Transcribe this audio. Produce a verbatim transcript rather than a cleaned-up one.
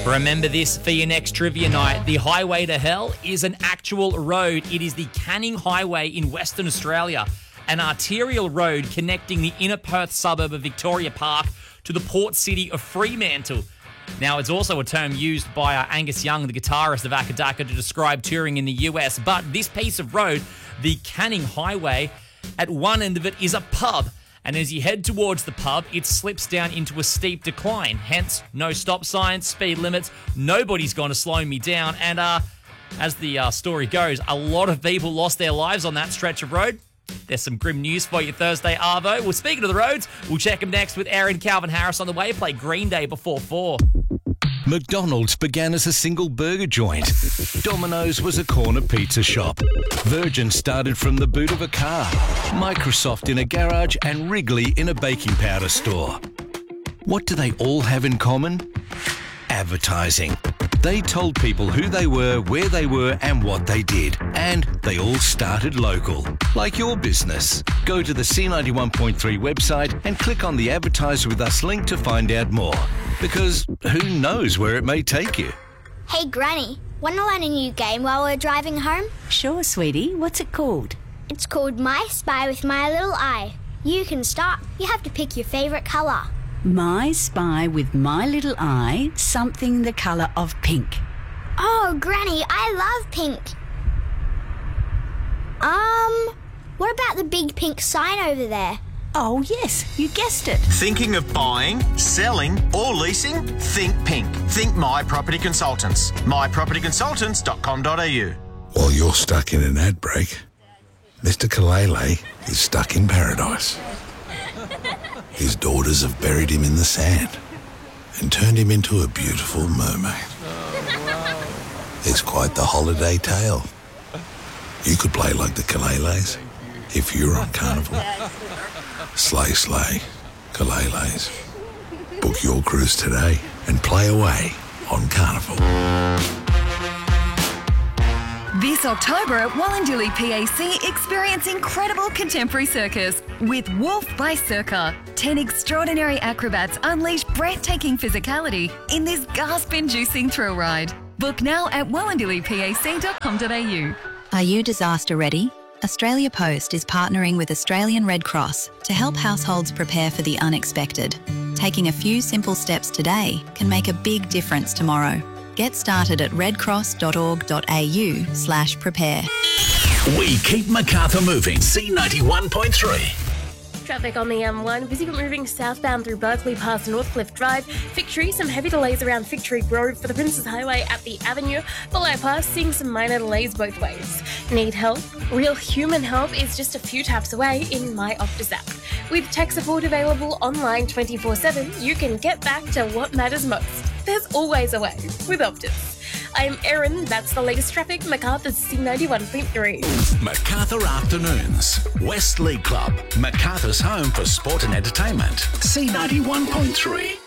Remember this for your next trivia night. The Highway to Hell is an actual road. It is the Canning Highway in Western Australia, an arterial road connecting the inner Perth suburb of Victoria Park to the port city of Fremantle. Now, it's also a term used by uh, Angus Young, the guitarist of Akadaka, to describe touring in the U S. But this piece of road, the Canning Highway, at one end of it is a pub. And as you head towards the pub, it slips down into a steep decline. Hence, no stop signs, speed limits. Nobody's going to slow me down. And uh, as the uh, story goes, a lot of people lost their lives on that stretch of road. There's some grim news for you Thursday, Arvo. Well, speaking of the roads, we'll check them next with Aaron Calvin Harris on the way. Play Green Day before four. McDonald's began as a single burger joint. Domino's was a corner pizza shop. Virgin started from the boot of a car. Microsoft in a garage and Wrigley in a baking powder store. What do they all have in common? Advertising. They told people who they were, where they were and what they did. And they all started local, like your business. Go to the C ninety-one point three website and click on the Advertise With Us link to find out more. Because who knows where it may take you. Hey Granny, want to learn a new game while we're driving home? Sure, sweetie. What's it called? It's called My Spy with My Little Eye. You can start. You have to pick your favourite colour. My Spy with My Little Eye, something the colour of pink. Oh, Granny, I love pink. Um, what about the big pink sign over there? Oh, yes, you guessed it. Thinking of buying, selling or leasing? Think pink. Think My Property Consultants. my property consultants dot com dot a u. While you're stuck in an ad break, Mister Kalele is stuck in paradise. His daughters have buried him in the sand and turned him into a beautiful mermaid. It's quite the holiday tale. You could play like the Kaleles if you're on Carnival. Slay, slay, Kaleles. Book your cruise today and play away on Carnival. This October at Wallandilly P A C, experience incredible contemporary circus with Wolf by Circa. Ten extraordinary acrobats unleash breathtaking physicality in this gasp-inducing thrill ride. Book now at wallandilly p a c dot com dot a u. Are you disaster ready? Australia Post is partnering with Australian Red Cross to help households prepare for the unexpected. Taking a few simple steps today can make a big difference tomorrow. Get started at redcross dot org dot a u slash prepare. We keep Macarthur moving. C ninety-one point three. Traffic on the M one, busy but moving southbound through Berkeley past Northcliffe Drive. Victory, some heavy delays around Victory Grove for the Princes Highway at the Avenue. Below pass, seeing some minor delays both ways. Need help? Real human help is just a few taps away in My Optus app. With tech support available online twenty-four seven, you can get back to what matters most. There's always a way with Optus. I'm Erin, that's the latest traffic, Macarthur's C ninety-one point three. Macarthur Afternoons. West League Club. Macarthur's home for sport and entertainment. C ninety-one point three.